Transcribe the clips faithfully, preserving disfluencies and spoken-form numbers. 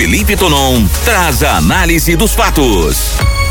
Felipe Tonon traz a análise dos fatos.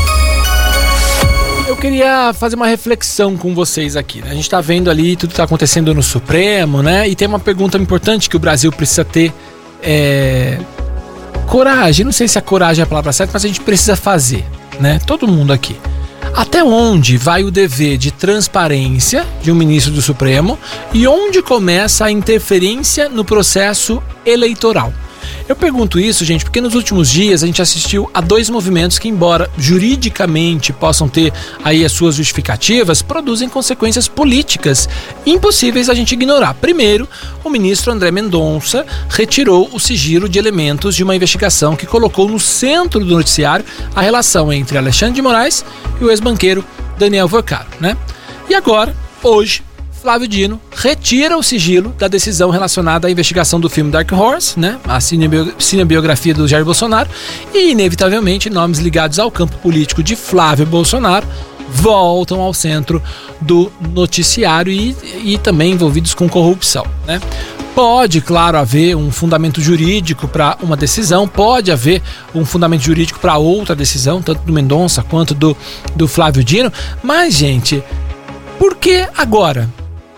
Eu queria fazer uma reflexão com vocês aqui, né? A gente tá vendo ali tudo que tá acontecendo no Supremo, né? E tem uma pergunta importante que o Brasil precisa ter é... coragem. Não sei se a coragem é a palavra certa, mas a gente precisa fazer, né? Todo mundo aqui. Até onde vai o dever de transparência de um ministro do Supremo e onde começa a interferência no processo eleitoral? Eu pergunto isso, gente, porque nos últimos dias a gente assistiu a dois movimentos que, embora juridicamente possam ter aí as suas justificativas, produzem consequências políticas impossíveis a gente ignorar. Primeiro, o ministro André Mendonça retirou o sigilo de elementos de uma investigação que colocou no centro do noticiário a relação entre Alexandre de Moraes e o ex-banqueiro Daniel Vorcaro, né? E agora, hoje, Flávio Dino retira o sigilo da decisão relacionada à investigação do filme Dark Horse, né? A cinebiografia do Jair Bolsonaro, e inevitavelmente nomes ligados ao campo político de Flávio Bolsonaro voltam ao centro do noticiário e, e também envolvidos com corrupção, né? Pode, claro, haver um fundamento jurídico para uma decisão, pode haver um fundamento jurídico para outra decisão, tanto do Mendonça quanto do, do Flávio Dino, mas, gente, por que agora?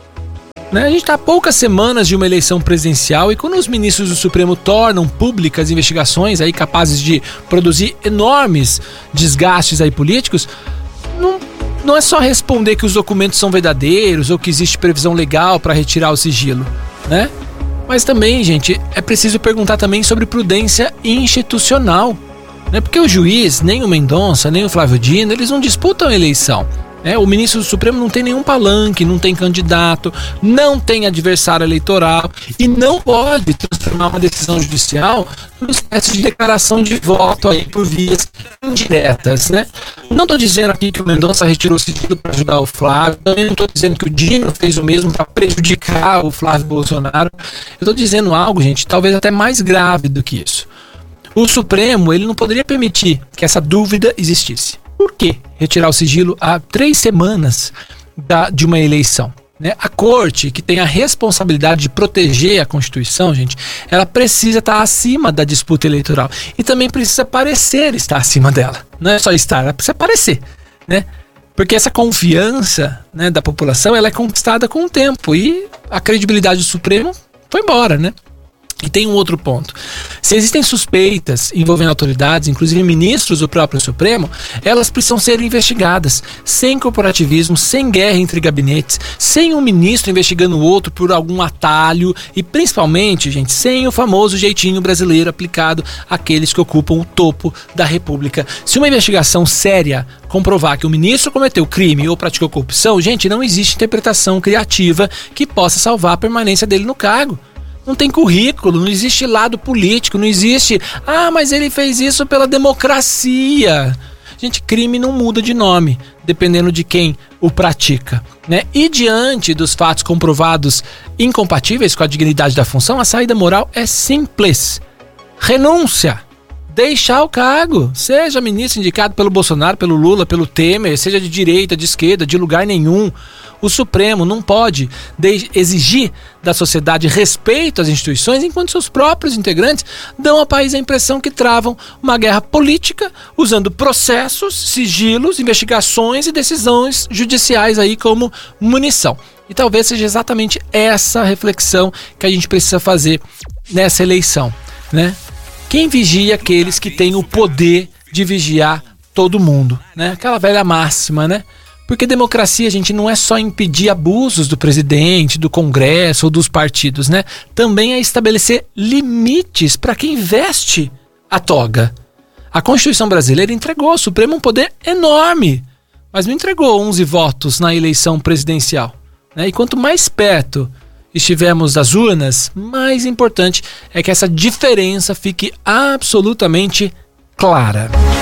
Né? A gente está a poucas semanas de uma eleição presidencial e quando os ministros do Supremo tornam públicas investigações aí capazes de produzir enormes desgastes aí políticos, não, não é só responder que os documentos são verdadeiros ou que existe previsão legal para retirar o sigilo, né? Mas também, gente, é preciso perguntar também sobre prudência institucional, né? Porque o juiz, nem o Mendonça, nem o Flávio Dino, eles não disputam a eleição. É, o ministro do Supremo não tem nenhum palanque, não tem candidato, não tem adversário eleitoral e não pode transformar uma decisão judicial numa espécie de declaração de voto aí por vias indiretas, né? Não estou dizendo aqui que o Mendonça retirou o sigilo para ajudar o Flávio, também não estou dizendo que o Dino fez o mesmo para prejudicar o Flávio Bolsonaro. Eu estou dizendo algo, gente, talvez até mais grave do que isso. O Supremo, ele não poderia permitir que essa dúvida existisse. Por que retirar o sigilo há três semanas da, de uma eleição? Né? A corte, que tem a responsabilidade de proteger a Constituição, gente, ela precisa estar acima da disputa eleitoral e também precisa parecer estar acima dela. Não é só estar, ela precisa parecer, né? Porque essa confiança, né, da população, ela é conquistada com o tempo e a credibilidade do Supremo foi embora, né? E tem um outro ponto. Se existem suspeitas envolvendo autoridades, inclusive ministros do próprio Supremo, elas precisam ser investigadas, sem corporativismo, sem guerra entre gabinetes, sem um ministro investigando o outro por algum atalho e principalmente, gente, sem o famoso jeitinho brasileiro aplicado àqueles que ocupam o topo da República. Se uma investigação séria comprovar que o ministro cometeu crime ou praticou corrupção, gente, não existe interpretação criativa que possa salvar a permanência dele no cargo. Não tem currículo, não existe lado político, não existe... Ah, mas ele fez isso pela democracia. Gente, crime não muda de nome, dependendo de quem o pratica, né? E diante dos fatos comprovados incompatíveis com a dignidade da função, a saída moral é simples. Renúncia. Deixar o cargo. Seja ministro indicado pelo Bolsonaro, pelo Lula, pelo Temer, seja de direita, de esquerda, de lugar nenhum. O Supremo não pode de- exigir da sociedade respeito às instituições enquanto seus próprios integrantes dão ao país a impressão que travam uma guerra política usando processos, sigilos, investigações e decisões judiciais aí como munição. E talvez seja exatamente essa reflexão que a gente precisa fazer nessa eleição, né? Quem vigia aqueles que têm o poder de vigiar todo mundo, né? Aquela velha máxima, né? Porque democracia, gente, não é só impedir abusos do presidente, do Congresso ou dos partidos, né? Também é estabelecer limites para quem veste a toga. A Constituição brasileira entregou ao Supremo um poder enorme, mas não entregou onze votos na eleição presidencial, né? E quanto mais perto estivermos das urnas, mais importante é que essa diferença fique absolutamente clara.